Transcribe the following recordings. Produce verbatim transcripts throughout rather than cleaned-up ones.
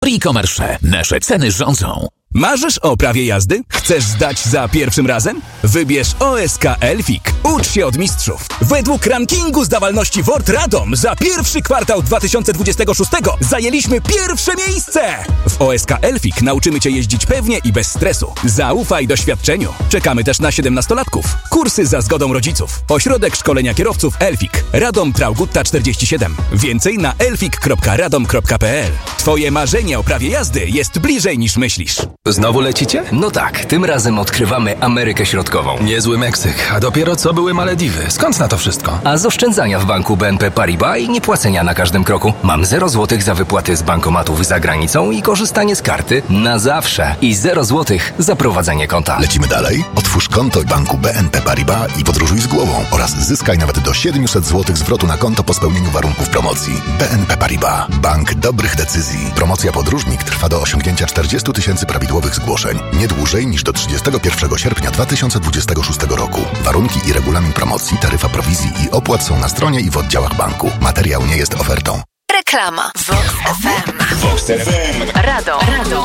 e-commerce. Nasze ceny rządzą. Marzysz o prawie jazdy? Chcesz zdać za pierwszym razem? Wybierz O S K Elfik. Ucz się od mistrzów. Według rankingu zdawalności W O R T Radom za pierwszy kwartał dwa tysiące dwudziestego szóstego zajęliśmy pierwsze miejsce! W O S K Elfik nauczymy Cię jeździć pewnie i bez stresu. Zaufaj doświadczeniu. Czekamy też na siedemnastolatków. Kursy za zgodą rodziców. Ośrodek szkolenia kierowców Elfik. Radom Traugutta czterdzieści siedem. Więcej na elfik kropka radom kropka p l. Twoje marzenie o prawie jazdy jest bliżej niż myślisz. Znowu lecicie? No tak, tym razem odkrywamy Amerykę Środkową. Niezły Meksyk, a dopiero co były Malediwy. Skąd na to wszystko? A z oszczędzania w banku B N P Paribas i niepłacenia na każdym kroku. Mam zero złotych za wypłaty z bankomatów za granicą i korzystanie z karty na zawsze. I zero złotych za prowadzenie konta. Lecimy dalej? Otwórz konto w banku B N P Paribas i podróżuj z głową oraz zyskaj nawet do siedemset złotych zwrotu na konto po spełnieniu warunków promocji. B N P Paribas. Bank dobrych decyzji. Promocja Podróżnik trwa do osiągnięcia czterdzieści tysięcy prawidłowych zgłoszeń. Nie dłużej niż do trzydziestego pierwszego sierpnia dwa tysiące dwudziestego szóstego roku. Warunki i regulamin promocji, taryfa prowizji i opłat są na stronie i w oddziałach banku. Materiał nie jest ofertą. Reklama. Vox F M. Vox F M. Radom. Radom.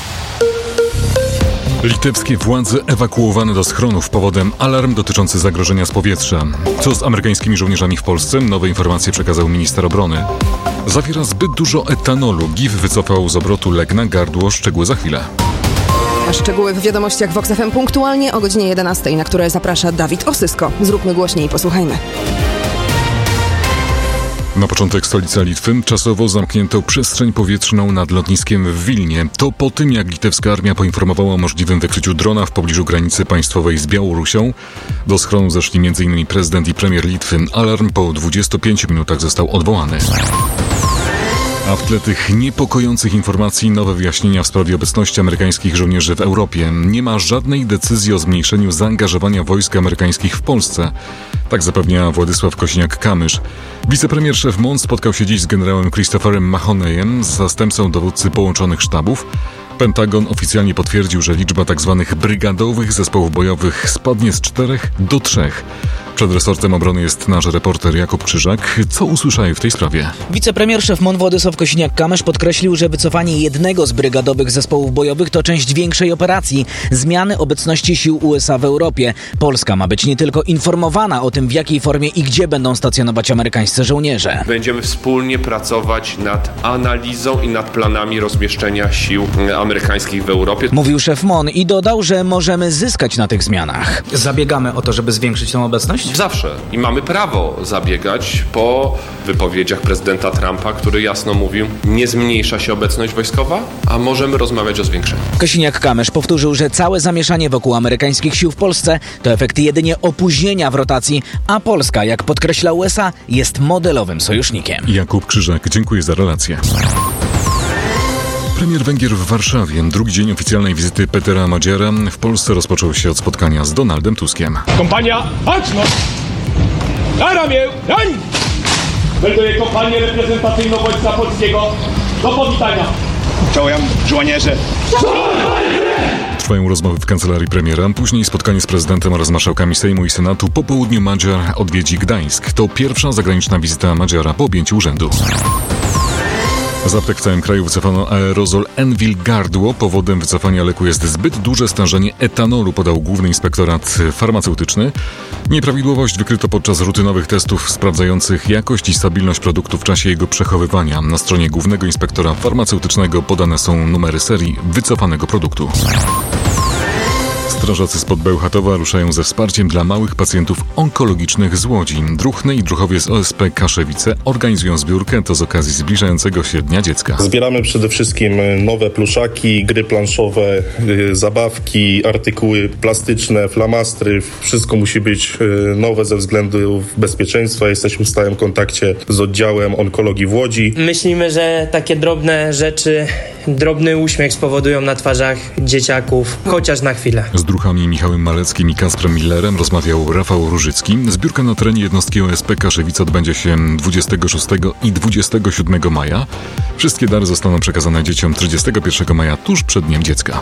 Litewskie władze ewakuowane do schronów powodem alarm dotyczący zagrożenia z powietrza. Co z amerykańskimi żołnierzami w Polsce? Nowe informacje przekazał minister obrony. Zawiera zbyt dużo etanolu. G I F wycofał z obrotu Legna gardło. Szczegóły za chwilę. A szczegóły w wiadomościach Vox F M punktualnie o godzinie jedenastej, na które zaprasza Dawid Osysko. Zróbmy głośniej i posłuchajmy. Na początek stolica Litwy czasowo zamknięto przestrzeń powietrzną nad lotniskiem w Wilnie. To po tym, jak litewska armia poinformowała o możliwym wykryciu drona w pobliżu granicy państwowej z Białorusią. Do schronu zeszli między innymi prezydent i premier Litwy. Alarm po dwudziestu pięciu minutach został odwołany. A w tle tych niepokojących informacji nowe wyjaśnienia w sprawie obecności amerykańskich żołnierzy w Europie. Nie ma żadnej decyzji o zmniejszeniu zaangażowania wojsk amerykańskich w Polsce. Tak zapewnia Władysław Kosiniak-Kamysz. Wicepremier szef M O N spotkał się dziś z generałem Christopherem Mahoneyem, zastępcą dowódcy połączonych sztabów. Pentagon oficjalnie potwierdził, że liczba tzw. brygadowych zespołów bojowych spadnie z czterech do trzech. Przed resortem obrony jest nasz reporter Jakub Krzyżak. Co usłyszałeś w tej sprawie? Wicepremier szef M O N Władysław Kosiniak-Kamysz podkreślił, że wycofanie jednego z brygadowych zespołów bojowych to część większej operacji, zmiany obecności sił U S A w Europie. Polska ma być nie tylko informowana o tym, w jakiej formie i gdzie będą stacjonować amerykańscy żołnierze. Będziemy wspólnie pracować nad analizą i nad planami rozmieszczenia sił amerykańskich w Europie. Mówił szef M O N i dodał, że możemy zyskać na tych zmianach. Zabiegamy o to, żeby zwiększyć tę obecność? Zawsze. I mamy prawo zabiegać po wypowiedziach prezydenta Trumpa, który jasno mówił, nie zmniejsza się obecność wojskowa, a możemy rozmawiać o zwiększeniu. Kosiniak-Kamysz powtórzył, że całe zamieszanie wokół amerykańskich sił w Polsce to efekt jedynie opóźnienia w rotacji, a Polska, jak podkreśla U S A, jest modelowym sojusznikiem. Jakub Krzyżak, dziękuję za relację. Premier Węgier w Warszawie. Drugi dzień oficjalnej wizyty Petera Madziara w Polsce rozpoczął się od spotkania z Donaldem Tuskiem. Kompania, baczność! Na ramię, dań! Melduję kompanię reprezentacyjną Wojska Polskiego do powitania. Czołem, żołnierze! Trwają rozmowy w kancelarii premiera, później spotkanie z prezydentem oraz marszałkami Sejmu i Senatu. Po południu Madziar odwiedzi Gdańsk. To pierwsza zagraniczna wizyta Madziara po objęciu urzędu. Z aptek w całym kraju wycofano aerozol Envil Gardło. Powodem wycofania leku jest zbyt duże stężenie etanolu, podał Główny Inspektorat Farmaceutyczny. Nieprawidłowość wykryto podczas rutynowych testów sprawdzających jakość i stabilność produktu w czasie jego przechowywania. Na stronie Głównego Inspektora Farmaceutycznego podane są numery serii wycofanego produktu. Strażacy spod Bełchatowa ruszają ze wsparciem dla małych pacjentów onkologicznych z Łodzi. Druhny i druhowie z O S P Kaszewice organizują zbiórkę, to z okazji zbliżającego się Dnia Dziecka. Zbieramy przede wszystkim nowe pluszaki, gry planszowe, zabawki, artykuły plastyczne, flamastry. Wszystko musi być nowe ze względów bezpieczeństwa. Jesteśmy w stałym kontakcie z oddziałem onkologii w Łodzi. Myślimy, że takie drobne rzeczy, drobny uśmiech spowodują na twarzach dzieciaków, chociaż na chwilę. Z druhami Michałem Maleckim i Kasprem Millerem rozmawiał Rafał Różycki. Zbiórka na terenie jednostki O S P Kaszewice odbędzie się dwudziestego szóstego i dwudziestego siódmego maja. Wszystkie dary zostaną przekazane dzieciom trzydziestego pierwszego maja, tuż przed Dniem Dziecka.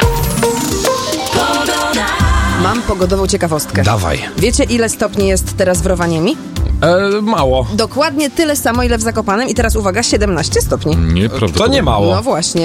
Mam pogodową ciekawostkę. Dawaj. Wiecie, ile stopni jest teraz w Rovaniemi? E, mało. Dokładnie tyle samo, ile w Zakopanem i teraz uwaga, siedemnaście stopni. Nieprawdopodobne. To nie mało. No właśnie.